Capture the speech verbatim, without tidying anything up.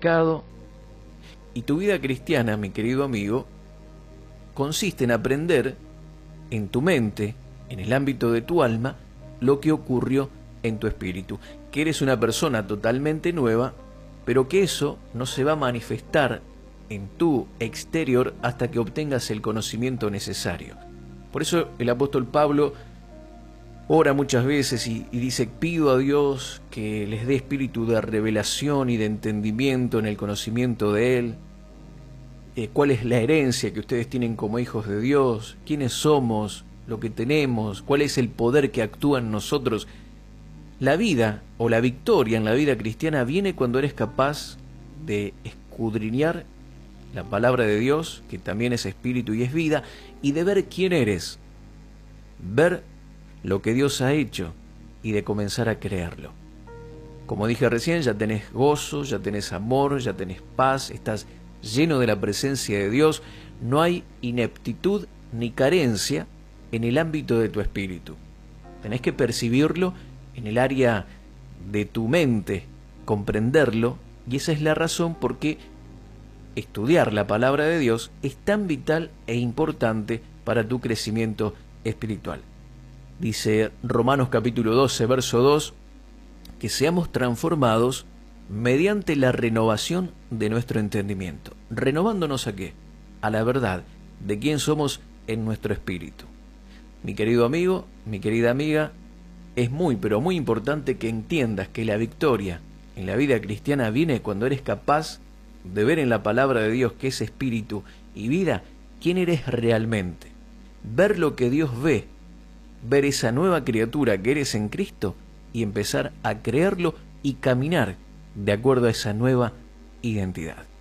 pecado. Y tu vida cristiana, mi querido amigo, consiste en aprender en tu mente, en el ámbito de tu alma, lo que ocurrió en tu espíritu. Que eres una persona totalmente nueva, pero que eso no se va a manifestar en tu exterior hasta que obtengas el conocimiento necesario. Por eso el apóstol Pablo ora muchas veces y, y dice: pido a Dios que les dé espíritu de revelación y de entendimiento en el conocimiento de Él. Eh, ¿Cuál es la herencia que ustedes tienen como hijos de Dios? ¿Quiénes somos? ¿Lo que tenemos? ¿Cuál es el poder que actúa en nosotros? La vida o la victoria en la vida cristiana viene cuando eres capaz de escudriñar la palabra de Dios, que también es espíritu y es vida, y de ver quién eres, ver lo que Dios ha hecho y de comenzar a creerlo. Como dije recién, ya tenés gozo, ya tenés amor, ya tenés paz, estás lleno de la presencia de Dios, no hay ineptitud ni carencia en el ámbito de tu espíritu. Tenés que percibirlo en el área de tu mente, comprenderlo, y esa es la razón por qué estudiar la palabra de Dios es tan vital e importante para tu crecimiento espiritual. Dice Romanos capítulo doce, verso dos, que seamos transformados mediante la renovación de nuestro entendimiento. ¿Renovándonos a qué? A la verdad de quién somos en nuestro espíritu. Mi querido amigo, mi querida amiga, es muy, pero muy importante que entiendas que la victoria en la vida cristiana viene cuando eres capaz de ver en la palabra de Dios, que es espíritu y vida, quién eres realmente. Ver lo que Dios ve, ver esa nueva criatura que eres en Cristo y empezar a creerlo y caminar de acuerdo a esa nueva identidad.